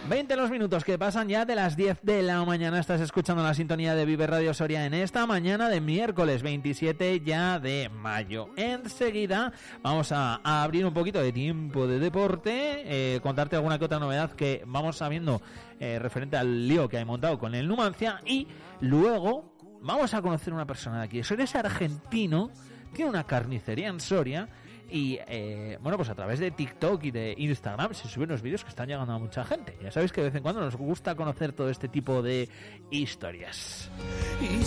20 los minutos que pasan ya de las 10 de la mañana. Estás escuchando la sintonía de Vive Radio Soria en esta mañana de miércoles 27 ya de mayo. Enseguida vamos a abrir un poquito de tiempo de deporte, contarte alguna que otra novedad que vamos sabiendo referente al lío que hay montado con el Numancia, y luego vamos a conocer una persona de aquí. Soria es argentino, tiene una carnicería en Soria. Y bueno, pues a través de TikTok y de Instagram se suben los vídeos que están llegando a mucha gente. Ya sabéis que de vez en cuando nos gusta conocer todo este tipo de historias.